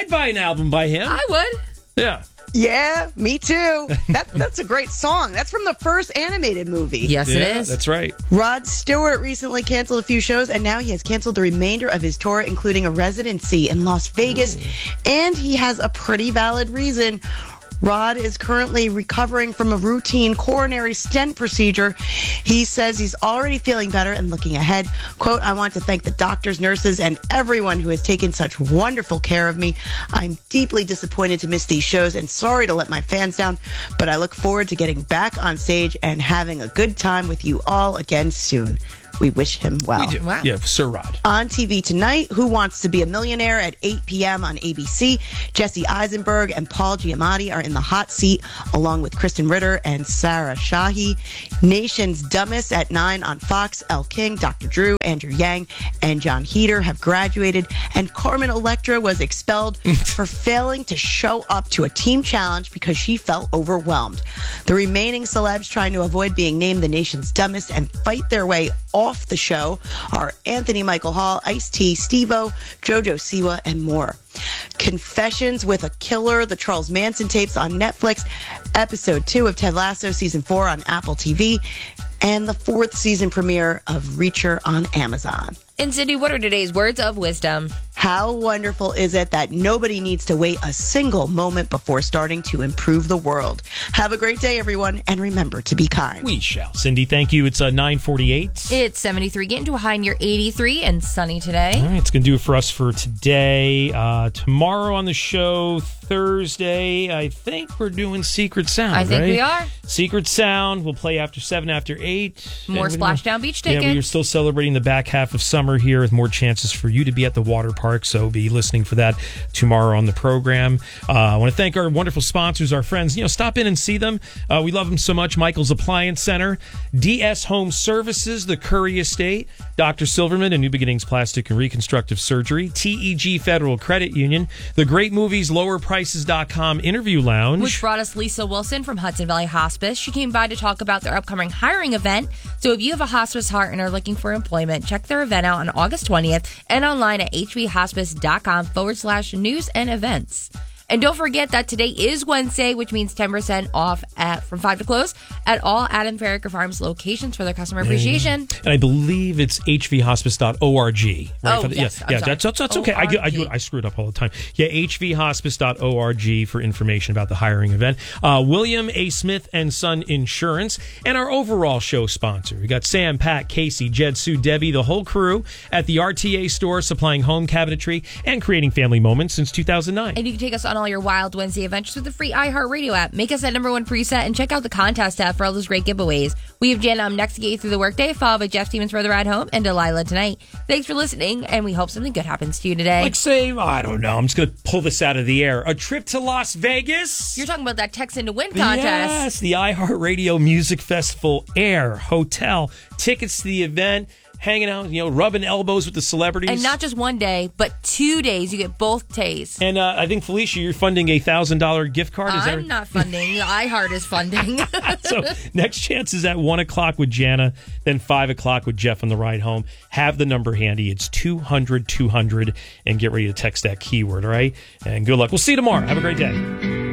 I'd buy an album by him. I would. Yeah. Yeah, me too. That's a great song. That's from the first animated movie. Yes, it is. That's right. Rod Stewart recently canceled a few shows, and now he has canceled the remainder of his tour, including a residency in Las Vegas. And he has a pretty valid reason. Rod is currently recovering from a routine coronary stent procedure. He says he's already feeling better and looking ahead. Quote, I want to thank the doctors, nurses, and everyone who has taken such wonderful care of me. I'm deeply disappointed to miss these shows and sorry to let my fans down, but I look forward to getting back on stage and having a good time with you all again soon. We wish him well. We do. Wow. Yeah, Sir Rod. On TV tonight, Who Wants to Be a Millionaire at 8 p.m. on ABC. Jesse Eisenberg and Paul Giamatti are in the hot seat, along with Kristen Ritter and Sarah Shahi. Nation's Dumbest at 9 on Fox. Elle King, Dr. Drew, Andrew Yang, and John Heder have graduated, and Carmen Electra was expelled for failing to show up to a team challenge because she felt overwhelmed. The remaining celebs trying to avoid being named the nation's dumbest and fight their way off the show are Anthony Michael Hall, Ice-T, Steve-O, JoJo Siwa, and more. Confessions with a Killer, the Charles Manson tapes on Netflix, episode 2 of Ted Lasso, season 4 on Apple TV, and the 4th season premiere of Reacher on Amazon. And Cindy, what are today's words of wisdom? How wonderful is it that nobody needs to wait a single moment before starting to improve the world? Have a great day, everyone, and remember to be kind. We shall. Cindy, thank you. It's 9:48. It's 73, getting to a high near 83 and sunny today. All right, it's going to do it for us for today. Tomorrow on the show, Thursday, I think we're doing Secret Sound, I think right? we are. Secret Sound. We'll play after 7, after 8. More Splashdown Beach tickets. Yeah, we are still celebrating the back half of summer here with more chances for you to be at the water park, so be listening for that tomorrow on the program. I want to thank our wonderful sponsors, our friends. Stop in and see them. We love them so much. Michael's Appliance Center, DS Home Services, the Curry Estate, Dr. Silverman and New Beginnings Plastic and Reconstructive Surgery, TEG Federal Credit Union, the Great Movies, LowerPrices.com Interview Lounge. Which brought us Lisa Wilson from Hudson Valley Hospice. She came by to talk about their upcoming hiring event. So if you have a hospice heart and are looking for employment, check their event out on August 20th and online at hvhospice.com/news and events. And don't forget that today is Wednesday, which means 10% off from 5 to close at all Adam Farraker Farms locations for their customer appreciation. And I believe it's hvhospice.org. Right? Oh, yes. Yeah, that's okay. I screw it up all the time. Yeah, hvhospice.org for information about the hiring event. William A. Smith and Son Insurance, and our overall show sponsor. We got Sam, Pat, Casey, Jed, Sue, Debbie, the whole crew at the RTA store, supplying home cabinetry and creating family moments since 2009. And you can take us on all your Wild Wednesday adventures with the free iHeartRadio app. Make us that #1 preset and check out the contest tab for all those great giveaways. We have Jen next to get you through the workday, followed by Jeff Stevens for the ride home, and Delilah tonight. Thanks for listening, and we hope something good happens to you today. Like say, I don't know, I'm just going to pull this out of the air. A trip to Las Vegas? You're talking about that Texan to Win contest. Yes, the iHeartRadio Music Festival Air Hotel. Tickets to the event. Hanging out, rubbing elbows with the celebrities. And not just one day, but 2 days. You get both days. And I think, Felicia, you're funding a $1,000 gift card. I'm not funding. iHeart is funding. So next chance is at 1 o'clock with Jana, then 5 o'clock with Jeff on the ride home. Have the number handy. It's 200-200, and get ready to text that keyword, all right? And good luck. We'll see you tomorrow. Have a great day.